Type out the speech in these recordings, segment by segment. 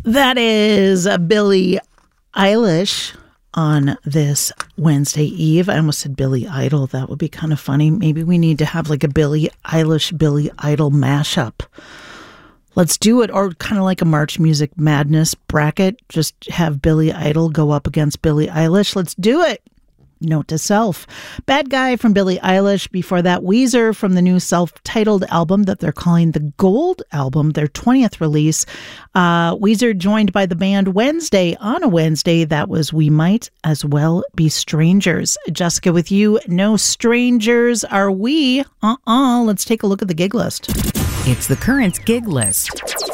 That is Billie Eilish on this Wednesday Eve. I almost said Billy Idol. That would be kind of funny. Maybe we need to have like a Billie Eilish, Billy Idol mashup. Let's do it. Or kind of like a March Music Madness bracket. Just have Billy Idol go up against Billie Eilish. Let's do it. Note to self. Bad Guy from Billie Eilish. Before that, Weezer from the new self-titled album that they're calling the Gold Album, their 20th release. Weezer joined by the band Wednesday on a Wednesday. That was We Might As Well Be Strangers. Jessica with you. No strangers are we. Let's take a look at the gig list. It's the Currents gig list.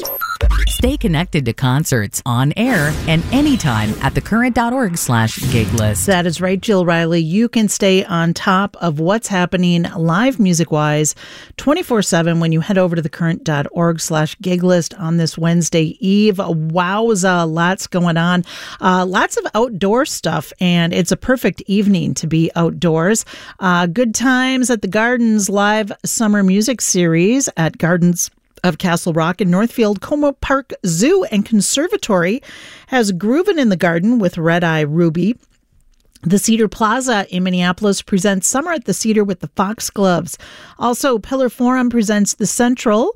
Stay connected to concerts on air and anytime at thecurrent.org/gig list. That is right, Jill Riley. You can stay on top of what's happening live music-wise 24/7 when you head over to thecurrent.org/gig list on this Wednesday Eve. Wowza, lots going on. Lots of outdoor stuff, and it's a perfect evening to be outdoors. Good times at the Gardens live summer music series at Gardens of Castle Rock in Northfield. Como Park Zoo and Conservatory has Groovin' in the Garden with Red Eye Ruby. The Cedar Plaza in Minneapolis presents Summer at the Cedar with the Foxgloves. Also, Pillar Forum presents The Central.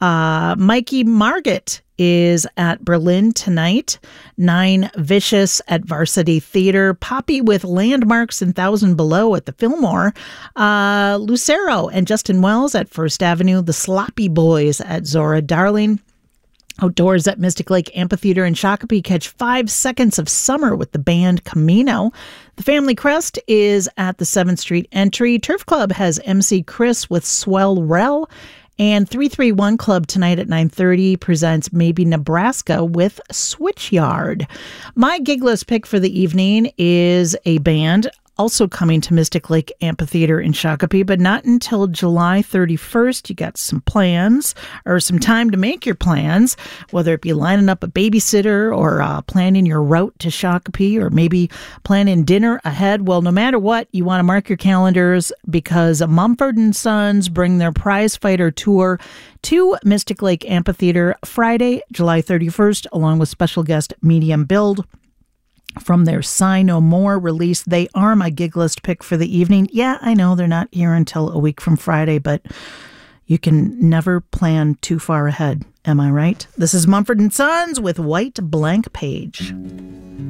Mikey Margit is at Berlin tonight. Nine Vicious at Varsity Theater. Poppy with Landmarks and Thousand Below at the Fillmore. Lucero and Justin Wells at First Avenue. The Sloppy Boys at Zora Darling. Outdoors at Mystic Lake Amphitheater in Shakopee, catch 5 Seconds of Summer with the band Camino. The Family Crest is at the 7th Street Entry. Turf Club has MC Chris with Swell Rel. And 331 Club tonight at 9:30 presents Maybe Nebraska with Switchyard. My gig list pick for the evening is a band also coming to Mystic Lake Amphitheater in Shakopee, but not until July 31st. You got some plans or some time to make your plans, whether it be lining up a babysitter or planning your route to Shakopee or maybe planning dinner ahead. Well, no matter what, you want to mark your calendars because Mumford & Sons bring their Prize Fighter Tour to Mystic Lake Amphitheater Friday, July 31st, along with special guest Medium Build. From their Sigh No More release. They are my gig list pick for the evening. Yeah, I know they're not here until a week from Friday, but you can never plan too far ahead. Am I right? This is Mumford & Sons with White Blank Page.